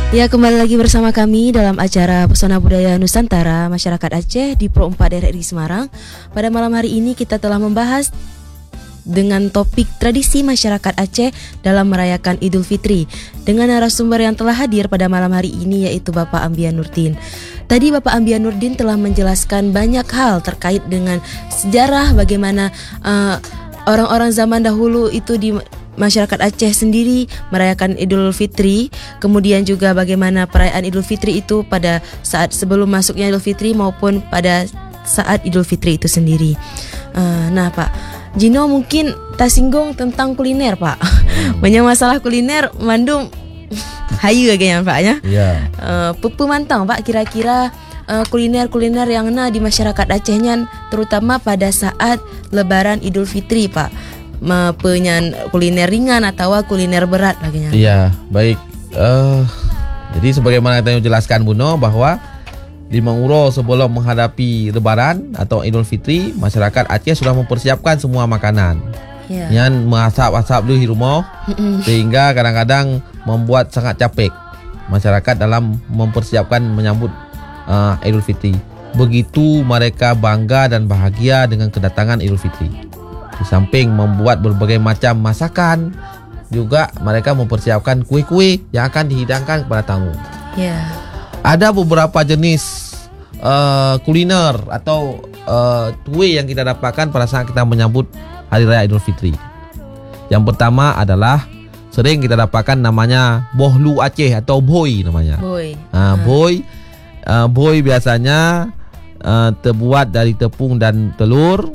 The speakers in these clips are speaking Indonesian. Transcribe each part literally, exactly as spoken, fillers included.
Ya, kembali lagi bersama kami dalam acara Pesona Budaya Nusantara Masyarakat Aceh di Pro empat R R I Semarang. Pada malam hari ini kita telah membahas dengan topik tradisi masyarakat Aceh dalam merayakan Idul Fitri dengan narasumber yang telah hadir pada malam hari ini, yaitu Bapak Ambian Nurdin. Tadi Bapak Ambian Nurdin telah menjelaskan banyak hal terkait dengan sejarah bagaimana uh, orang-orang zaman dahulu itu di masyarakat Aceh sendiri merayakan Idul Fitri, kemudian juga bagaimana perayaan Idul Fitri itu pada saat sebelum masuknya Idul Fitri maupun pada saat Idul Fitri itu sendiri. Uh, nah Pak Gino mungkin tak singgung tentang kuliner Pak. Banyak masalah kuliner Mandum hayu kayaknya Pak ya. Yeah. Uh, pupu mantang Pak, kira-kira uh, kuliner-kuliner yang na di masyarakat Acehnya terutama pada saat Lebaran Idul Fitri Pak. Penyan kuliner ringan atau kuliner berat lagi. Iya, baik. Uh, jadi sebagaimana kita jelaskan Buno bahwa di Manguro sebelum menghadapi Lebaran atau Idul Fitri, masyarakat Aceh sudah mempersiapkan semua makanan. Yeah. Yang masak-masak dulu di rumah, sehingga kadang-kadang membuat sangat capek masyarakat dalam mempersiapkan menyambut uh, Idul Fitri. Begitu mereka bangga dan bahagia dengan kedatangan Idul Fitri. Di samping membuat berbagai macam masakan, juga mereka mempersiapkan kue-kue yang akan dihidangkan kepada tamu. Yeah. Ada beberapa jenis uh, kuliner atau uh, kue yang kita dapatkan pada saat kita menyambut Hari Raya Idul Fitri. Yang pertama adalah sering kita dapatkan namanya bohlu Aceh atau boy namanya. Boy. Uh, boy, uh, boy biasanya uh, terbuat dari tepung dan telur,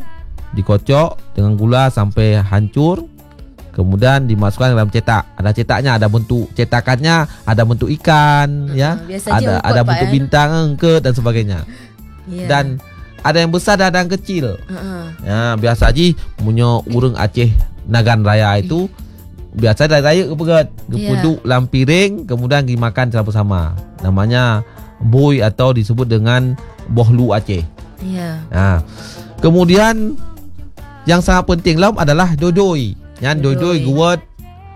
dikocok dengan gula sampai hancur, kemudian dimasukkan dalam cetak. Ada cetaknya, ada bentuk cetakannya, ada bentuk ikan, uh, ya, ada ada bentuk ya? Bintang, engke dan sebagainya. Yeah. Dan ada yang besar dan ada yang kecil. Uh-uh. Ya, biasa aja punya urang Aceh Nagan Raya itu biasa dari raya ke pegat, kepuduk yeah. lampiring, kemudian dimakan bersama. Namanya boy atau disebut dengan bohlu Aceh. Yeah. Nah, kemudian yang sangat penting laum adalah dodoi. Yang dodoi guat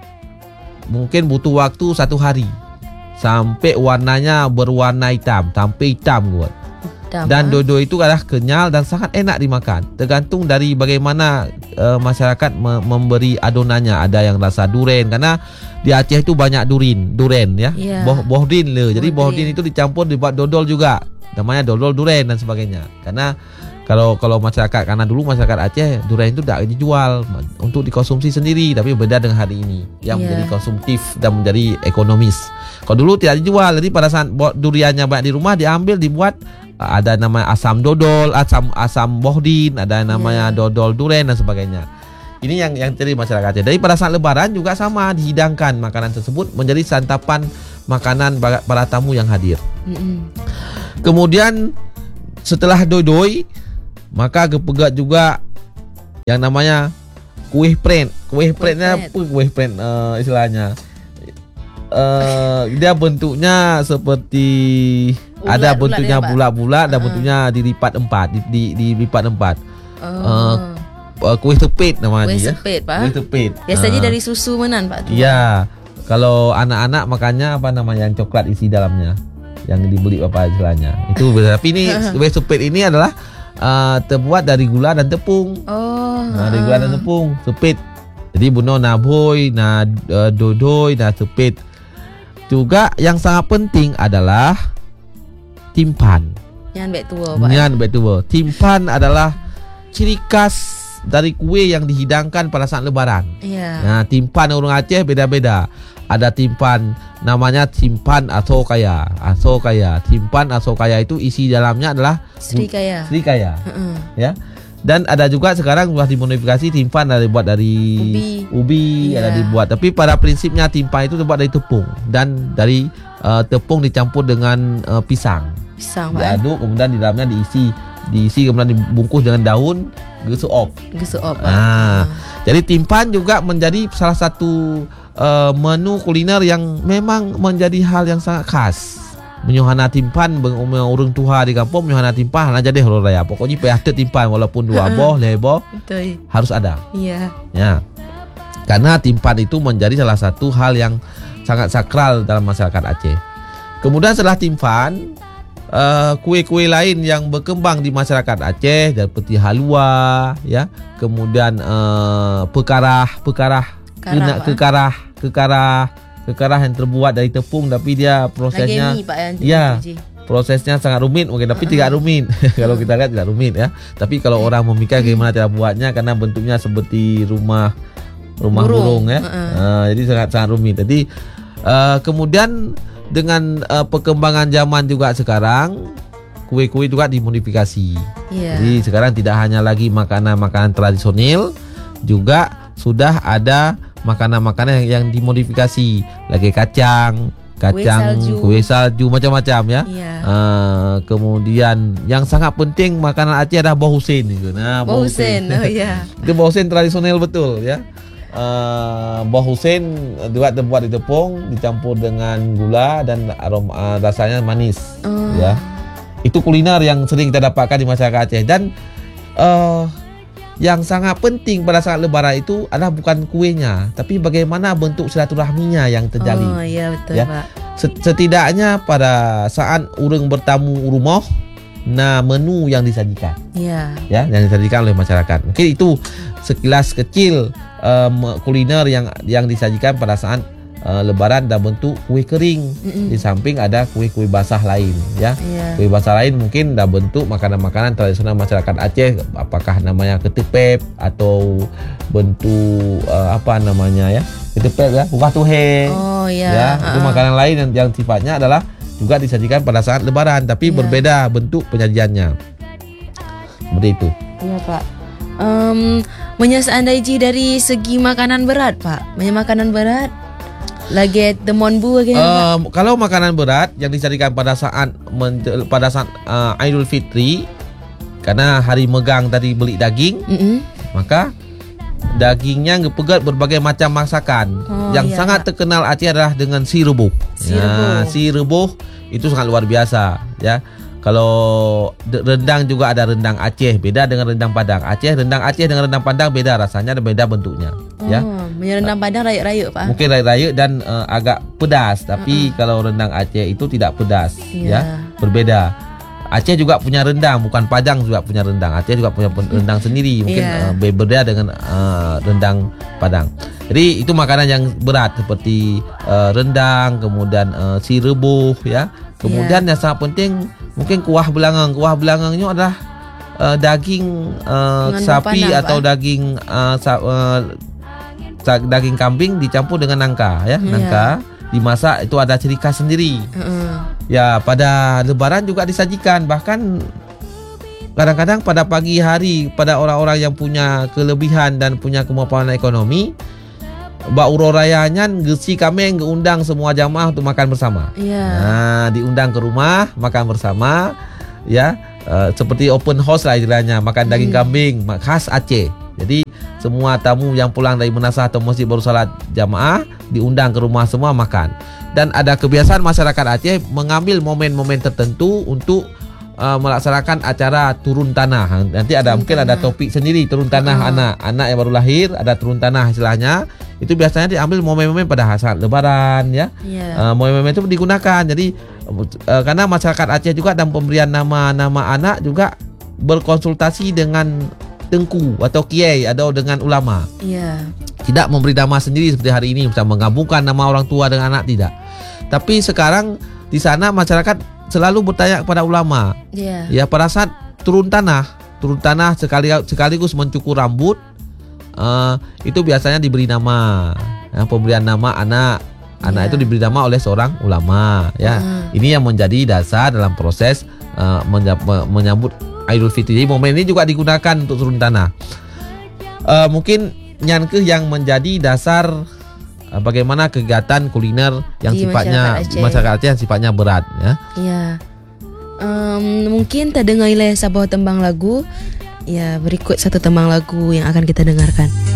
mungkin butuh waktu satu hari sampai warnanya berwarna hitam, sampai hitam guat. Dan dodoi itu adalah kenyal dan sangat enak dimakan. Tergantung dari bagaimana uh, masyarakat me- memberi adonannya. Ada yang rasa duren, karena di Aceh itu banyak durin, duren ya. Yeah. Boh bohdin le. Jadi bohdin itu dicampur dibuat dodol juga. Namanya dodol duren dan sebagainya. Karena Kalau kalau masyarakat, karena dulu masyarakat Aceh durian itu tidak dijual untuk dikonsumsi sendiri, tapi beda dengan hari ini yang yeah. menjadi konsumtif dan menjadi ekonomis. Kalau dulu tidak dijual, jadi pada saat duriannya banyak di rumah diambil dibuat ada namanya asam dodol, asam asam bohdin, ada namanya yeah. dodol durian dan sebagainya. Ini yang yang terjadi masyarakat Aceh. Jadi pada saat Lebaran juga sama, dihidangkan makanan tersebut menjadi santapan makanan para tamu yang hadir. Mm-hmm. Kemudian setelah dodoi, maka kepegat juga yang namanya kuih pren. Kuih prennya apa kuih pren uh, istilahnya? Uh, dia bentuknya seperti bulat, ada bentuknya bulat-bulat dan uh-huh. bentuknya dilipat empat, di, di, dilipat empat. Oh. Uh, kuih tepit namanya. Kuih tepit, Pak. Kuih tepit. Biasanya uh, dari susu menan, Pak. Iya. Kalau anak-anak makannya apa namanya yang coklat isi dalamnya, yang dibeli bapak istilahnya. Itu tapi ini kuih tepit ini adalah Uh, terbuat dari gula dan tepung. Oh. Nah, dari gula dan tepung, sepit. Jadi buno na boy, na uh, dodoi, na sepit. Juga yang sangat penting adalah timpan. Nyan bet tua, Pak. Nyan bet tua. Timpan adalah ciri khas dari kue yang dihidangkan pada saat Lebaran. Yeah. Nah, timpan orang Aceh beda-beda. Ada timpan namanya timpan asokaya. Asokaya. Timpan asokaya itu isi dalamnya adalah serikaya. Serikaya. Uh-uh. Ya. Dan ada juga sekarang sudah dimodifikasi timpan ada dibuat dari ubi, ubi yeah. ada dibuat. Tapi pada prinsipnya timpan itu terbuat dari tepung dan dari uh, tepung dicampur dengan uh, pisang. Pisang. Diaduk kemudian di dalamnya diisi diisi kemudian dibungkus dengan daun gesuop. Gesuop. Nah, uh. jadi timpan juga menjadi salah satu uh, menu kuliner yang memang menjadi hal yang sangat khas. Menyuhana timpan orang tua di kampung menyuhana timpan aja deh hari raya. Pokoknya pasti timpan walaupun dua boh, lebo harus ada. Iya. Ya. Karena timpan itu menjadi salah satu hal yang sangat sakral dalam masyarakat Aceh. Kemudian setelah timphan, uh, kue-kue lain yang berkembang di masyarakat Aceh seperti halua, ya, kemudian uh, pekarah, pekarah, Karah, kekarah, kekarah, kekarah yang terbuat dari tepung tapi dia prosesnya, Lagi mi, Pak, yang ya, uji. prosesnya sangat rumit mungkin, tapi uh-uh. tidak rumit. Kalau kita lihat tidak rumit ya. Tapi kalau orang memikir bagaimana cara buatnya, karena bentuknya seperti rumah rumah burung, burung ya, uh-uh. uh, jadi sangat sangat rumit. Jadi uh, kemudian dengan uh, perkembangan zaman juga sekarang, kue-kue juga dimodifikasi. Yeah. Jadi sekarang tidak hanya lagi makanan-makanan tradisional, juga sudah ada makanan-makanan yang, yang dimodifikasi, lagi kacang, kacang, kue salju, kue salju macam-macam ya. Yeah. Uh, kemudian yang sangat penting makanan Aceh adalah bau husin gitu. Nah, bau husin, oh ya. Itu bau husin tradisional betul ya. Uh, bau husin juga terbuat di tepung, dicampur dengan gula dan aroma uh, rasanya manis. Oh. Ya. Itu kuliner yang sering kita dapatkan di masyarakat Aceh. Dan uh, yang sangat penting pada saat lebaran itu adalah bukan kuenya, tapi bagaimana bentuk silaturahminya yang terjalin. Oh iya betul, ya. Pak. Setidaknya pada saat orang bertamu rumah, nah menu yang disajikan. Ya. Ya, yang disajikan oleh masyarakat. Mungkin itu sekilas kecil um, kuliner yang yang disajikan pada saat uh, lebaran dalam bentuk kue kering. Mm-mm. Di samping ada kue-kue basah lain ya. Yeah. Kue basah lain mungkin dalam bentuk makanan-makanan tradisional masyarakat Aceh, apakah namanya ketepep atau bentuk uh, apa namanya ya? Ketepep ya, buah tuhe. Oh iya. Ya, uh-uh. itu makanan lain yang, yang sifatnya adalah juga disajikan pada saat lebaran, tapi yeah. berbeda bentuk penyajiannya. Seperti itu. Iya, Pak. Um, Menyasandaiji dari segi makanan berat, Pak. Banyak makanan berat. Lagi temon bu um, kalau makanan berat yang disajikan pada saat men- pada saat uh, Idul Fitri, karena hari megang tadi beli daging, mm-hmm. maka dagingnya ngepegat berbagai macam masakan. Oh, yang iya, sangat Pak. terkenal Aceh adalah dengan si rebuh. Si rebuh. Nah, si rebuh itu sangat luar biasa ya. Kalau rendang juga ada rendang Aceh, beda dengan rendang Padang. Aceh, rendang Aceh dengan rendang Padang beda rasanya dan beda bentuknya. Oh, ya. Rendang Padang rayuk-rayuk, Pak. Mungkin rayuk-rayuk dan uh, agak pedas, tapi uh-uh. kalau rendang Aceh itu tidak pedas, yeah. ya, berbeda. Aceh juga punya rendang, bukan Padang juga punya rendang. Aceh juga punya rendang sendiri, mungkin yeah. uh, berbeda dengan uh, rendang Padang. Jadi itu makanan yang berat seperti uh, rendang, kemudian uh, si rebuh, ya. Kemudian yeah. yang sangat penting mungkin kuah belangang. Kuah belangangnya adalah uh, daging uh, sapi panang, atau Pak. daging uh, sa- uh, daging kambing dicampur dengan nangka, ya, yeah. nangka dimasak, itu ada ciri khas sendiri. Uh-uh. Ya, pada lebaran juga disajikan, bahkan kadang-kadang pada pagi hari pada orang-orang yang punya kelebihan dan punya kemampuan ekonomi, Mbak Uro Rayanya gesi kami ngundang semua jamaah untuk makan bersama. Yeah. Nah, diundang ke rumah makan bersama, ya, uh, seperti open house lah istilahnya, makan daging hmm. kambing khas Aceh. Jadi semua tamu yang pulang dari Menasah atau Masjid Baru Salat jamaah diundang ke rumah semua makan. Dan ada kebiasaan masyarakat Aceh mengambil momen-momen tertentu untuk uh, melaksanakan acara turun tanah. Nanti ada turun mungkin tanah. Ada topik sendiri turun tanah oh. anak, anak yang baru lahir, ada turun tanah istilahnya. Itu biasanya diambil momen-momen pada saat lebaran, ya. Yeah. Uh, momen-momen itu digunakan. Jadi uh, karena masyarakat Aceh juga dalam pemberian nama-nama anak juga berkonsultasi dengan tengku atau kiai atau dengan ulama. Yeah. Tidak memberi nama sendiri seperti hari ini, bisa menggabungkan nama orang tua dengan anak, tidak. Tapi sekarang di sana masyarakat selalu bertanya kepada ulama. Yeah. Ya, pada saat turun tanah, turun tanah sekali sekaligus mencukur rambut, uh, itu biasanya diberi nama. Ya, pemberian nama anak, anak yeah. itu diberi nama oleh seorang ulama. Ya, uh. ini yang menjadi dasar dalam proses uh, menyambut Idul Fitri. Jadi momen ini juga digunakan untuk turun tanah. Uh, mungkin nyankeh yang menjadi dasar uh, bagaimana kegiatan kuliner yang di sifatnya masyarakat Aceh. masyarakat Aceh yang sifatnya berat, ya. Iya. Um, mungkin terdengar oleh sebuah tembang lagu. Ya, berikut satu tembang lagu yang akan kita dengarkan.